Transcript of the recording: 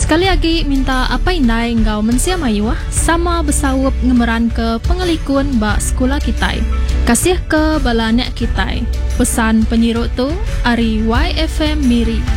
Sekali lagi minta apa indai engkau mensia mayu sama bersawup ngemeran ke pengelikun bak sekolah kita. Kasih ke balanek kita. Pesan penyirut tu Ari YFM Miri.